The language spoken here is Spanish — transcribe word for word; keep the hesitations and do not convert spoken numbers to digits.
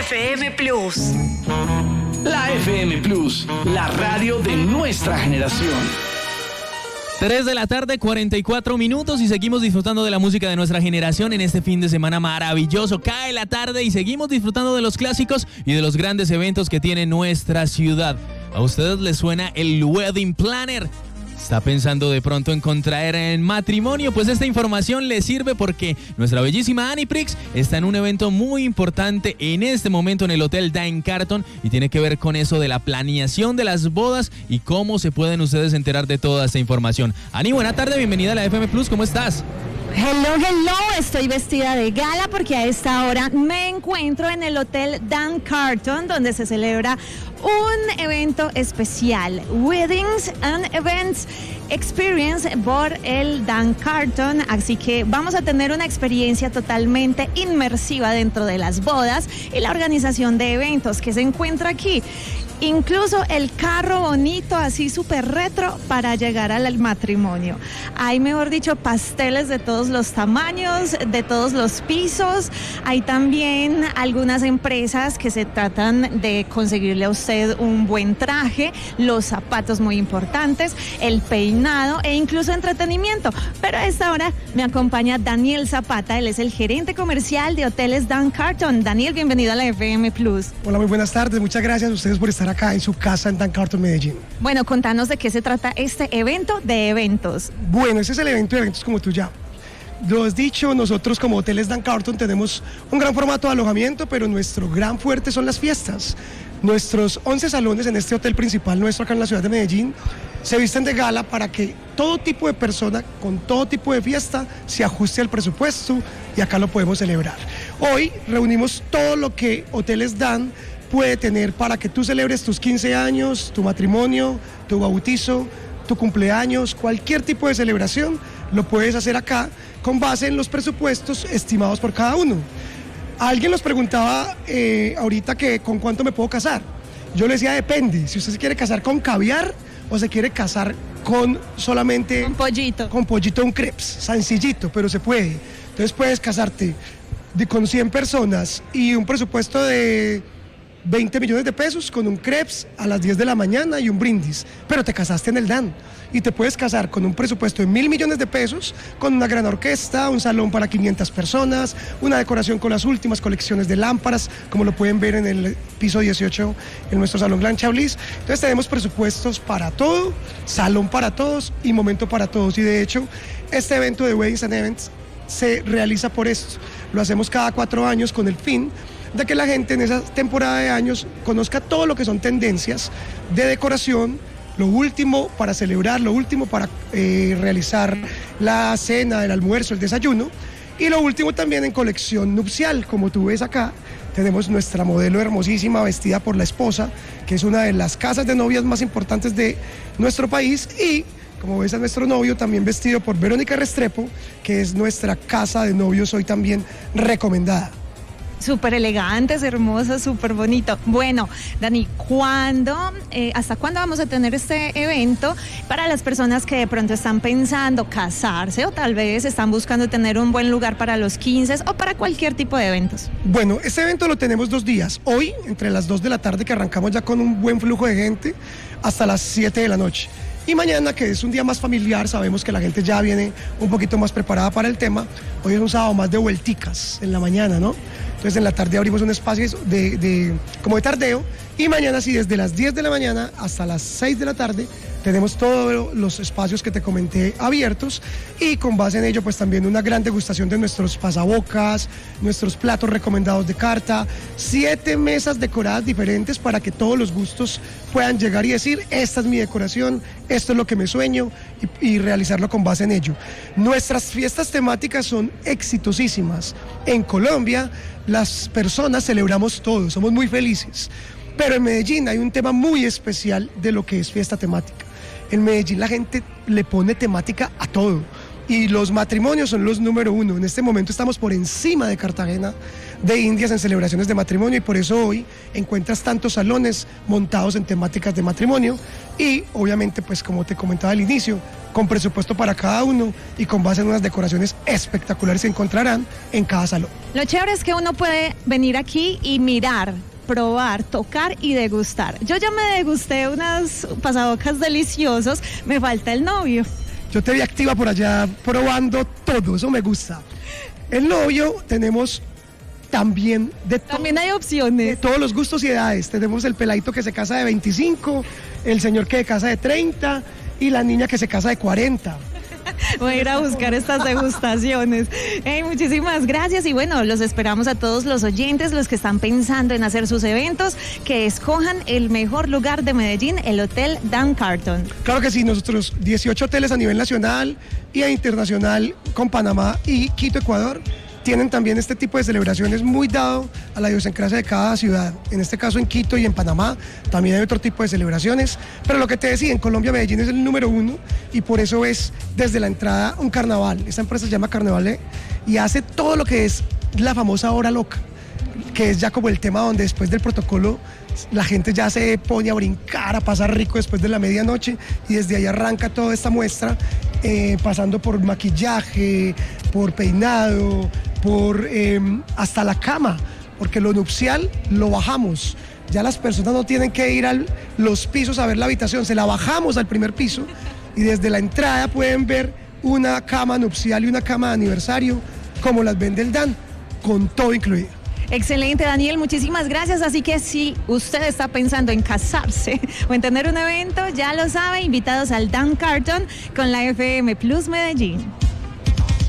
F M Plus. La F M Plus, la radio de nuestra generación. tres de la tarde, cuarenta y cuatro minutos y seguimos disfrutando de la música de nuestra generación en este fin de semana maravilloso. Cae la tarde y seguimos disfrutando de los clásicos y de los grandes eventos que tiene nuestra ciudad. ¿A ustedes les suena el Wedding Planner? ¿Está pensando de pronto en contraer en matrimonio? Pues esta información le sirve porque nuestra bellísima Annie Prix está en un evento muy importante en este momento en el Hotel Dan Carton y tiene que ver con eso de la planeación de las bodas y cómo se pueden ustedes enterar de toda esta información. Annie, buena tarde, bienvenida a la F M Plus, ¿cómo estás? Hello, hello, estoy vestida de gala porque a esta hora me encuentro en el Hotel Dan Carton donde se celebra un evento especial, Weddings and Events Experience por el Dan Carton, así que vamos a tener una experiencia totalmente inmersiva dentro de las bodas y la organización de eventos que se encuentra aquí. Incluso el carro bonito, así súper retro, para llegar al matrimonio. Hay, mejor dicho, pasteles de todos los tamaños, de todos los pisos. Hay también algunas empresas que se tratan de conseguirle a usted un buen traje, los zapatos muy importantes, el peinado e incluso entretenimiento. Pero a esta hora me acompaña Daniel Zapata, él es el gerente comercial de Hoteles Dan Carton. Daniel, bienvenido a la F M Plus. Hola, muy buenas tardes. Muchas gracias a ustedes por estar acá en su casa en Dan Carton, Medellín. Bueno, contanos de qué se trata este evento de eventos. Bueno, ese es el evento de eventos como tú ya lo has dicho. Nosotros como Hoteles Dan Carton tenemos un gran formato de alojamiento, pero nuestro gran fuerte son las fiestas. Nuestros once salones en este hotel principal nuestro acá en la ciudad de Medellín se visten de gala para que todo tipo de persona con todo tipo de fiesta se ajuste al presupuesto y acá lo podemos celebrar. Hoy reunimos todo lo que Hoteles Dan puede tener para que tú celebres tus quince años, tu matrimonio, tu bautizo, tu cumpleaños, cualquier tipo de celebración, lo puedes hacer acá con base en los presupuestos estimados por cada uno. Alguien nos preguntaba eh, ahorita que con cuánto me puedo casar. Yo le decía, depende, si usted se quiere casar con caviar o se quiere casar con solamente... Con pollito. Con pollito, un crepes, sencillito, pero se puede. Entonces puedes casarte de, con cien personas y un presupuesto de veinte millones de pesos con un crepes a las diez de la mañana y un brindis, pero te casaste en el Dan y te puedes casar con un presupuesto de mil millones de pesos con una gran orquesta, un salón para quinientas personas, una decoración con las últimas colecciones de lámparas, como lo pueden ver en el piso dieciocho en nuestro salón Gran Chablis. Entonces tenemos presupuestos para todo, salón para todos y momento para todos, y de hecho este evento de Weddings and Events se realiza por esto. Lo hacemos cada cuatro años con el fin de que la gente en esa temporada de años conozca todo lo que son tendencias de decoración, lo último para celebrar, lo último para eh, realizar la cena, el almuerzo, el desayuno, y lo último también en colección nupcial. Como tú ves acá, tenemos nuestra modelo hermosísima vestida por la esposa, que es una de las casas de novias más importantes de nuestro país, y como ves a nuestro novio también vestido por Verónica Restrepo, que es nuestra casa de novios hoy también recomendada. Súper elegantes, hermosos, súper bonito. Bueno, Dani, ¿cuándo, eh, hasta cuándo vamos a tener este evento para las personas que de pronto están pensando casarse o tal vez están buscando tener un buen lugar para los quince o para cualquier tipo de eventos? Bueno, este evento lo tenemos dos días. Hoy, entre las dos de la tarde, que arrancamos ya con un buen flujo de gente, hasta las siete de la noche. Y mañana, que es un día más familiar, sabemos que la gente ya viene un poquito más preparada para el tema. Hoy es un sábado más de vuelticas en la mañana, ¿no? Entonces en la tarde abrimos un espacio de, de, como de tardeo, y mañana sí, desde las diez de la mañana hasta las seis de la tarde tenemos todos los espacios que te comenté abiertos, y con base en ello pues también una gran degustación de nuestros pasabocas, nuestros platos recomendados de carta, siete mesas decoradas diferentes para que todos los gustos puedan llegar y decir, esta es mi decoración, esto es lo que me sueño, y, y realizarlo con base en ello. Nuestras fiestas temáticas son exitosísimas. En Colombia las personas celebramos todo, somos muy felices, pero en Medellín hay un tema muy especial de lo que es fiesta temática. En Medellín la gente le pone temática a todo, y los matrimonios son los número uno. En este momento estamos por encima de Cartagena de Indias en celebraciones de matrimonio, y por eso hoy encuentras tantos salones montados en temáticas de matrimonio, y obviamente pues como te comentaba al inicio, con presupuesto para cada uno y con base en unas decoraciones espectaculares que encontrarán en cada salón. Lo chévere es que uno puede venir aquí y mirar, probar, tocar y degustar. Yo ya me degusté unas pasabocas deliciosos, me falta el novio. Yo te vi activa por allá probando todo, eso me gusta. El novio tenemos también de, to- También hay opciones. de todos los gustos y edades. Tenemos el peladito que se casa de veinticinco, el señor que se casa de treinta y la niña que se casa de cuarenta. Voy a ir a buscar estas degustaciones. Hey, muchísimas gracias y bueno, los esperamos a todos los oyentes, los que están pensando en hacer sus eventos, que escojan el mejor lugar de Medellín, el Hotel Dan Carton. Claro que sí, nosotros dieciocho hoteles a nivel nacional y a internacional con Panamá y Quito, Ecuador, tienen también este tipo de celebraciones muy dado a la idiosincrasia de cada ciudad. En este caso en Quito y en Panamá también hay otro tipo de celebraciones, pero lo que te decía, en Colombia Medellín es el número uno y por eso es desde la entrada un carnaval. Esta empresa se llama Carnevale y hace todo lo que es la famosa hora loca, que es ya como el tema donde después del protocolo la gente ya se pone a brincar, a pasar rico después de la medianoche y desde ahí arranca toda esta muestra, eh, pasando por maquillaje, por peinado, por eh, hasta la cama, porque lo nupcial lo bajamos. Ya las personas no tienen que ir a los pisos a ver la habitación, se la bajamos al primer piso y desde la entrada pueden ver una cama nupcial y una cama de aniversario como las vende el Dan, con todo incluido. Excelente, Daniel, muchísimas gracias. Así que si usted está pensando en casarse o en tener un evento, ya lo sabe, invitados al Dan Carton con la F M Plus Medellín.